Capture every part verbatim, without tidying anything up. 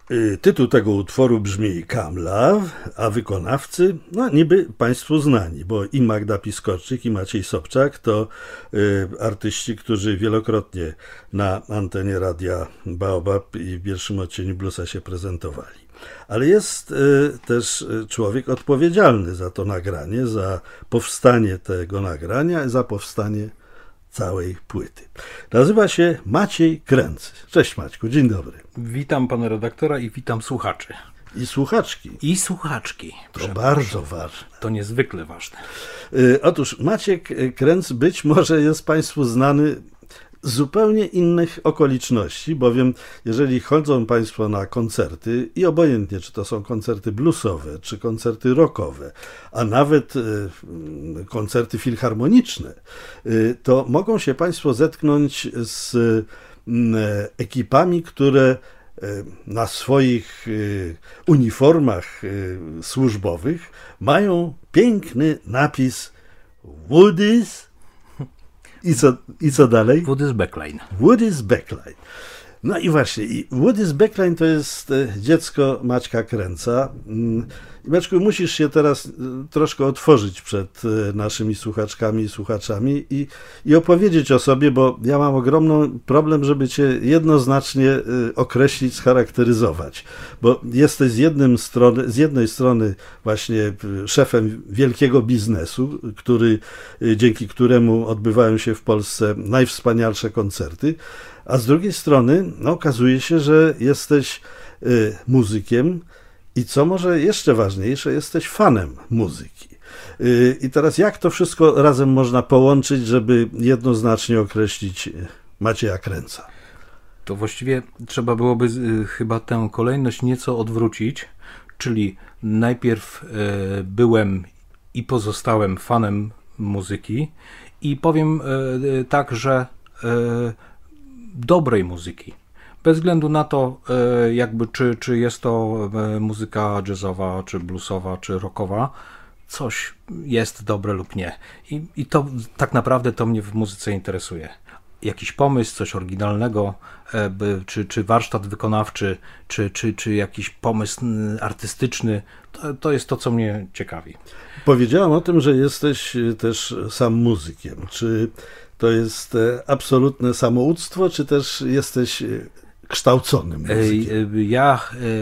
Tytuł tego utworu brzmi Come Love, a wykonawcy, no niby Państwu znani, bo i Magda Piskorczyk, i Maciej Sobczak to y, artyści, którzy wielokrotnie na antenie radia Baobab i w pierwszym odcieniu Bluesa się prezentowali. Ale jest y, też człowiek odpowiedzialny za to nagranie, za powstanie tego nagrania, za powstanie całej płyty. Nazywa się Maciej Kręc. Cześć Maćku, dzień dobry. Witam pana redaktora i witam słuchaczy. I słuchaczki. I słuchaczki. To bardzo ważne. To niezwykle ważne. Y, otóż Maciek Kręc być może jest Państwu znany z zupełnie innych okoliczności, bowiem jeżeli chodzą Państwo na koncerty i obojętnie, czy to są koncerty bluesowe, czy koncerty rockowe, a nawet y, koncerty filharmoniczne, y, to mogą się Państwo zetknąć z y, ekipami, które y, na swoich y, uniformach y, służbowych mają piękny napis Woody's. I co, I co dalej? Woody's Backline. Woody's Backline. No i właśnie, i Woody's Backline to jest dziecko Maćka Kręca. I Maćku, musisz się teraz troszkę otworzyć przed naszymi słuchaczkami i słuchaczami i, i opowiedzieć o sobie, bo ja mam ogromny problem, żeby cię jednoznacznie określić, scharakteryzować. Bo jesteś z, jednym strony, z jednej strony właśnie szefem wielkiego biznesu, który, dzięki któremu odbywają się w Polsce najwspanialsze koncerty, a z drugiej strony no, okazuje się, że jesteś y, muzykiem i co może jeszcze ważniejsze, jesteś fanem muzyki. Y, I teraz jak to wszystko razem można połączyć, żeby jednoznacznie określić Macieja Kręca? To właściwie trzeba byłoby y, chyba tę kolejność nieco odwrócić, czyli najpierw y, byłem i pozostałem fanem muzyki i powiem y, y, tak, że y, dobrej muzyki. Bez względu na to, jakby czy, czy jest to muzyka jazzowa, czy bluesowa, czy rockowa, coś jest dobre lub nie. I, i to tak naprawdę to mnie w muzyce interesuje. Jakiś pomysł, coś oryginalnego, czy, czy warsztat wykonawczy, czy, czy, czy jakiś pomysł artystyczny, to, to jest to, co mnie ciekawi. Powiedziałem o tym, że jesteś też sam muzykiem. Czy to jest absolutne samouctwo, czy też jesteś kształconym muzykiem? Ja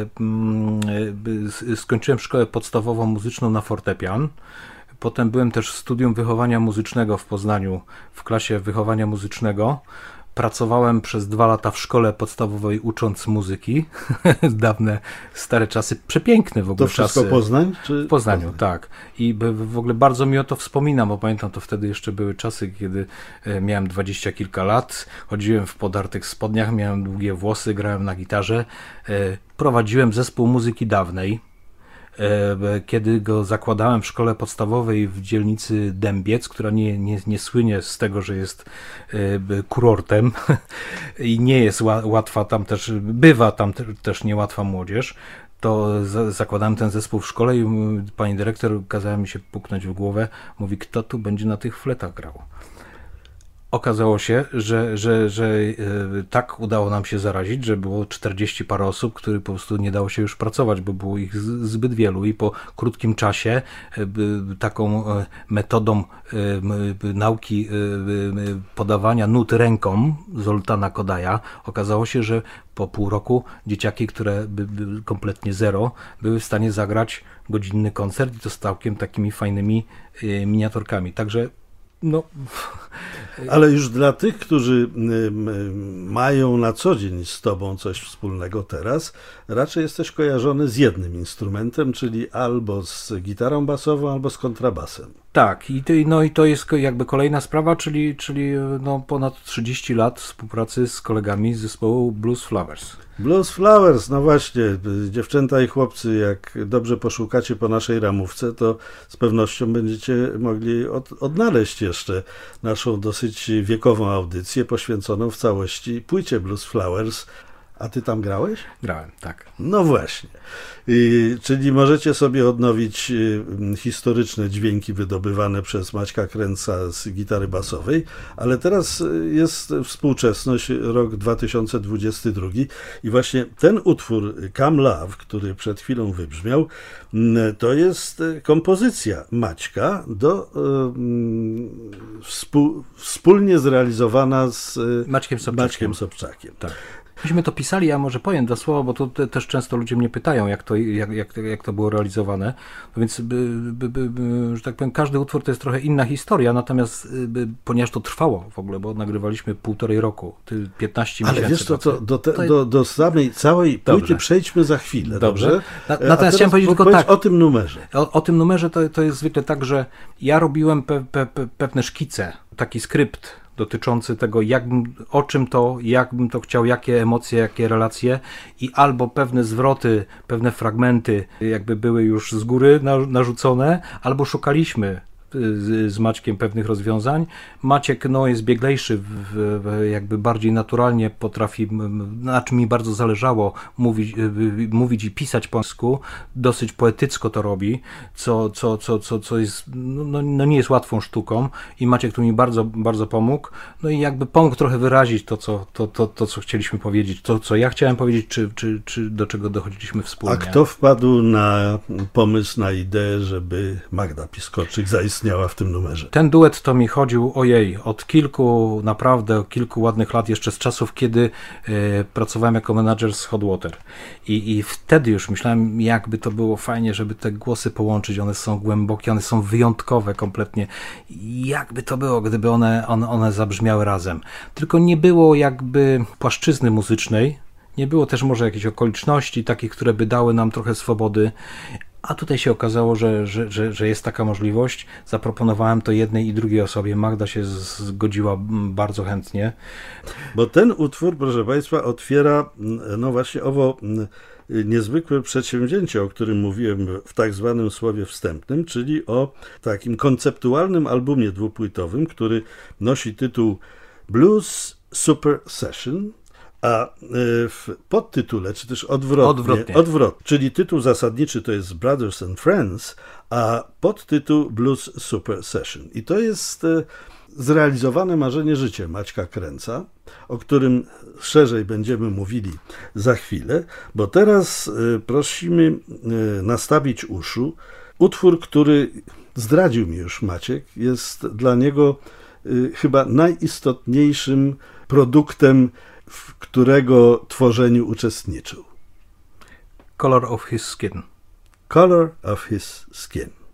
skończyłem szkołę podstawową muzyczną na fortepian. Potem byłem też w studium wychowania muzycznego w Poznaniu, w klasie wychowania muzycznego. Pracowałem przez dwa lata w szkole podstawowej ucząc muzyki. Dawne, stare czasy, przepiękne w ogóle czasy. To wszystko czasy. Poznań? Czy w Poznaniu, Poznań? Tak. I w ogóle bardzo mi o to wspominam, bo pamiętam, to wtedy jeszcze były czasy, kiedy miałem dwadzieścia kilka lat, chodziłem w podartych spodniach, miałem długie włosy, grałem na gitarze, prowadziłem zespół muzyki dawnej. Kiedy go zakładałem w szkole podstawowej w dzielnicy Dębiec, która nie, nie, nie słynie z tego, że jest kurortem i nie jest łatwa tam też, bywa tam też niełatwa młodzież, to zakładałem ten zespół w szkole i pani dyrektor kazała mi się puknąć w głowę, mówi, kto tu będzie na tych fletach grał. Okazało się, że, że, że tak udało nam się zarazić, że było czterdzieści parę osób, które po prostu nie dało się już pracować, bo było ich zbyt wielu i po krótkim czasie taką metodą nauki podawania nut ręką Zoltana Kodaja okazało się, że po pół roku dzieciaki, które były kompletnie zero, były w stanie zagrać godzinny koncert i to z całkiem takimi fajnymi miniaturkami. Także no. Ale już dla tych, którzy mają na co dzień z tobą coś wspólnego teraz, raczej jesteś kojarzony z jednym instrumentem, czyli albo z gitarą basową, albo z kontrabasem. Tak, i to, no i to jest jakby kolejna sprawa, czyli, czyli no ponad trzydzieści lat współpracy z kolegami z zespołu Blues Flowers. Blues Flowers, no właśnie, dziewczęta i chłopcy, jak dobrze poszukacie po naszej ramówce, to z pewnością będziecie mogli od, odnaleźć jeszcze naszą dosyć wiekową audycję poświęconą w całości płycie Blues Flowers. A ty tam grałeś? Grałem, tak. No właśnie. I, czyli możecie sobie odnowić y, historyczne dźwięki wydobywane przez Maćka Kręca z gitary basowej, ale teraz jest współczesność, rok dwa tysiące dwudziesty drugi i właśnie ten utwór Come Love, który przed chwilą wybrzmiał, y, to jest kompozycja Maćka do, y, współ, wspólnie zrealizowana z y, Maćkiem Sobczakiem. Maćkiem Sobczakiem. Tak. Myśmy to pisali, ja może powiem dwa słowa, bo to te, też często ludzie mnie pytają, jak to, jak, jak, jak to było realizowane. No więc, by, by, by, by, że tak powiem, każdy utwór to jest trochę inna historia, natomiast by, ponieważ to trwało w ogóle, bo nagrywaliśmy półtorej roku, piętnaście miesięcy. Ale wiesz co, to do, te, to... do, do samej całej płyty Dobrze. Przejdźmy za chwilę. Dobrze. Dobrze? Na, natomiast chciałem powiedzieć tylko tak. O tym numerze. O, o tym numerze to, to jest zwykle tak, że ja robiłem pe, pe, pe, pewne szkice, taki skrypt dotyczący tego, jak bym, o czym to, jak bym to chciał, jakie emocje, jakie relacje i albo pewne zwroty, pewne fragmenty jakby były już z góry narzucone, albo szukaliśmy z, z Maćkiem pewnych rozwiązań. Maciek no, jest bieglejszy, w, w, jakby bardziej naturalnie potrafi, na czym mi bardzo zależało, mówić, mówić i pisać po polsku, dosyć poetycko to robi, co, co, co, co, co jest, no, no nie jest łatwą sztuką i Maciek tu mi bardzo, bardzo pomógł, no i jakby pomógł trochę wyrazić to, co, to, to, to, co chcieliśmy powiedzieć, to, co ja chciałem powiedzieć, czy, czy, czy do czego dochodziliśmy wspólnie. A kto wpadł na pomysł, na ideę, żeby Magda Piskoczyk zaistniała w tym numerze? Ten duet to mi chodził, ojej, od kilku, naprawdę kilku ładnych lat, jeszcze z czasów, kiedy e, pracowałem jako menadżer z Hot Water. I, I wtedy już myślałem, jakby to było fajnie, żeby te głosy połączyć, one są głębokie, one są wyjątkowe kompletnie. Jakby to było, gdyby one, one, one zabrzmiały razem. Tylko nie było jakby płaszczyzny muzycznej, nie było też może jakichś okoliczności takich, które by dały nam trochę swobody. A tutaj się okazało, że, że, że, że jest taka możliwość. Zaproponowałem to jednej i drugiej osobie. Magda się zgodziła bardzo chętnie. Bo ten utwór, proszę Państwa, otwiera no właśnie owo niezwykłe przedsięwzięcie, o którym mówiłem w tak zwanym słowie wstępnym, czyli o takim konceptualnym albumie dwupłytowym, który nosi tytuł Blues Super Session, a w podtytule, czy też odwrotnie, odwrotnie. odwrot, czyli tytuł zasadniczy to jest Brothers and Friends, a podtytuł Blues Super Session. I to jest zrealizowane marzenie życia Maćka Kręca, o którym szerzej będziemy mówili za chwilę, bo teraz prosimy nastawić uszu. Utwór, który zdradził mi już Maciek, jest dla niego chyba najistotniejszym produktem, w którego tworzeniu uczestniczył. Color of his skin. Color of his skin.